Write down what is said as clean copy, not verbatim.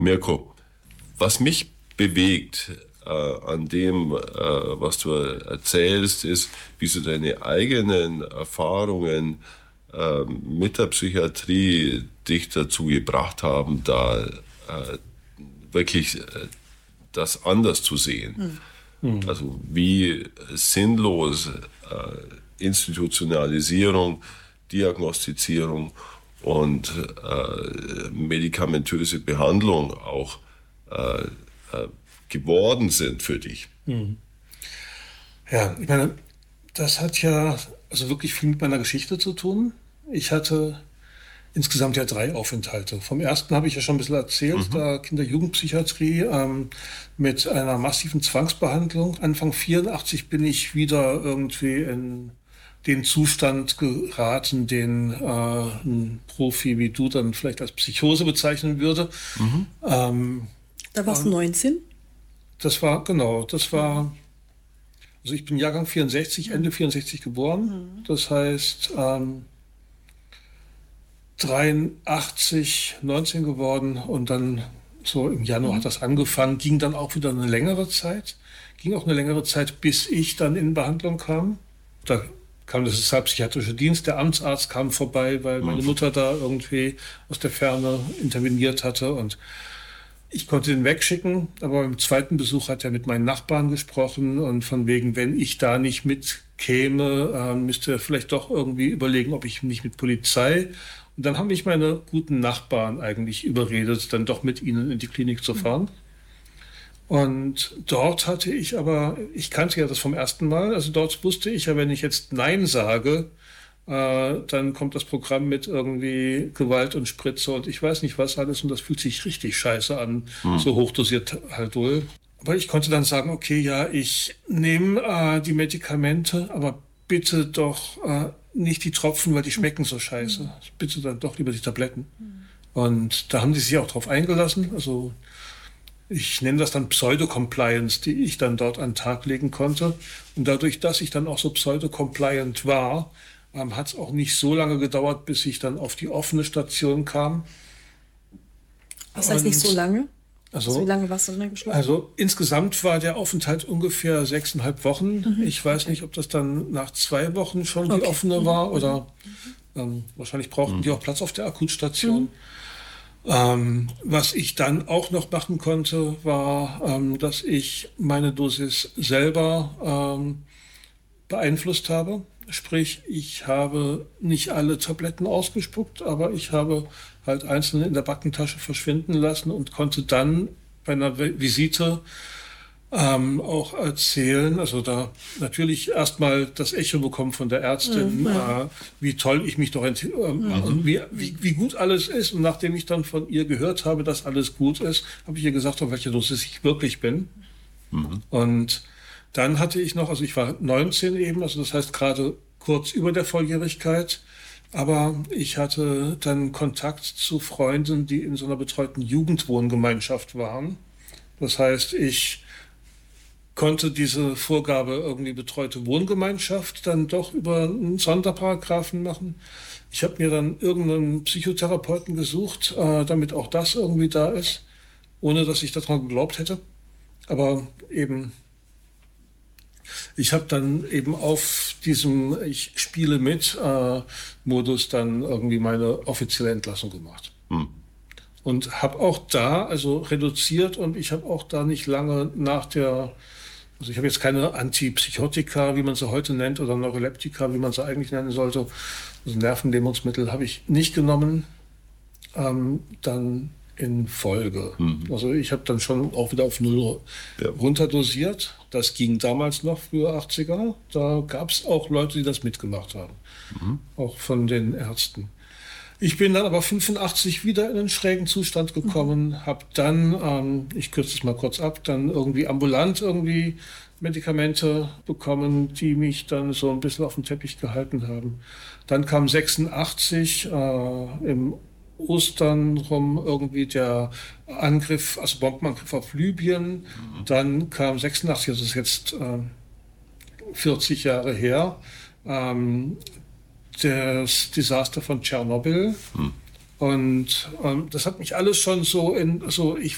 Mirko, was mich bewegt an dem, was du erzählst, ist, wie so deine eigenen Erfahrungen mit der Psychiatrie dich dazu gebracht haben, da wirklich das anders zu sehen. Also wie sinnlos Institutionalisierung, Diagnostizierung und medikamentöse Behandlung auch geworden sind für dich. Ja, ich meine, das hat ja also wirklich viel mit meiner Geschichte zu tun. Ich hatte insgesamt ja 3 Aufenthalte. Vom ersten habe ich ja schon ein bisschen erzählt, da Kinder-Jugendpsychiatrie mit einer massiven Zwangsbehandlung. Anfang 84 bin ich wieder irgendwie in den Zustand geraten, den ein Profi wie du dann vielleicht als Psychose bezeichnen würde. Da warst du 19? Das war, also ich bin Jahrgang 64, Ende 64 geboren. Das heißt, 83, 19 geworden und dann so im Januar hat das angefangen, ging dann auch wieder eine längere Zeit, bis ich dann in Behandlung kam. Da kam der sozialpsychiatrische Dienst, der Amtsarzt kam vorbei, weil meine Mutter da irgendwie aus der Ferne interveniert hatte und ich konnte ihn wegschicken, aber beim zweiten Besuch hat er mit meinen Nachbarn gesprochen und von wegen, wenn ich da nicht mitkäme, müsste er vielleicht doch irgendwie überlegen, ob ich nicht mit Polizei. Und dann haben mich meine guten Nachbarn eigentlich überredet, dann doch mit ihnen in die Klinik zu fahren. Und dort hatte ich aber, ich kannte ja das vom ersten Mal, also dort wusste ich ja, wenn ich jetzt Nein sage, dann kommt das Programm mit irgendwie Gewalt und Spritze und ich weiß nicht was alles und das fühlt sich richtig scheiße an, so hochdosiert halt wohl. Aber ich konnte dann sagen, okay, ja, ich nehme die Medikamente, aber bitte doch nicht die Tropfen, weil die schmecken so scheiße. Bitte dann doch lieber die Tabletten. Und da haben die sich auch drauf eingelassen, also ich nenne das dann Pseudo-Compliance, die ich dann dort an den Tag legen konnte. Und dadurch, dass ich dann auch so pseudo-compliant war, hat es auch nicht so lange gedauert, bis ich dann auf die offene Station kam. Was heißt nicht so lange? Also, wie lange warst du denn geschlossen? Also insgesamt war der Aufenthalt ungefähr 6,5 Wochen. Ich weiß nicht, ob das dann nach 2 Wochen schon die offene war oder wahrscheinlich brauchten die auch Platz auf der Akutstation. Was ich dann auch noch machen konnte, war, dass ich meine Dosis selber beeinflusst habe. Sprich, ich habe nicht alle Tabletten ausgespuckt, aber ich habe halt einzelne in der Backentasche verschwinden lassen und konnte dann bei einer Visite auch erzählen, also da natürlich erstmal das Echo bekommen von der Ärztin, wie toll ich mich doch, und wie gut alles ist. Und nachdem ich dann von ihr gehört habe, dass alles gut ist, habe ich ihr gesagt, auf welcher Dosis ich wirklich bin. Und dann hatte ich noch, also ich war 19 eben, also das heißt gerade kurz über der Volljährigkeit, aber ich hatte dann Kontakt zu Freunden, die in so einer betreuten Jugendwohngemeinschaft waren. Das heißt, ich konnte diese Vorgabe irgendwie betreute Wohngemeinschaft dann doch über einen Sonderparagraphen machen. Ich habe mir dann irgendeinen Psychotherapeuten gesucht, damit auch das irgendwie da ist, ohne dass ich daran geglaubt hätte. Aber eben, ich habe dann eben auf diesem Ich spiele mit Modus dann irgendwie meine offizielle Entlassung gemacht. Und habe auch da also reduziert und ich habe auch da nicht lange nach der, also ich habe jetzt keine Antipsychotika, wie man sie heute nennt, oder Neuroleptika, wie man sie eigentlich nennen sollte. Also Nervenlähmungsmittel habe ich nicht genommen, dann in Folge. Also ich habe dann schon auch wieder auf 0 runterdosiert. Das ging damals noch, früher 80er. Da gab es auch Leute, die das mitgemacht haben. Auch von den Ärzten. Ich bin dann aber 85 wieder in einen schrägen Zustand gekommen, habe dann, ich kürze es mal kurz ab, dann irgendwie ambulant irgendwie Medikamente bekommen, die mich dann so ein bisschen auf den Teppich gehalten haben. Dann kam 86 im Ostern rum irgendwie der Angriff, also Bombenangriff auf Libyen. Dann kam 86, also das ist jetzt 40 Jahre her, das Desaster von Tschernobyl. Und das hat mich alles schon so ich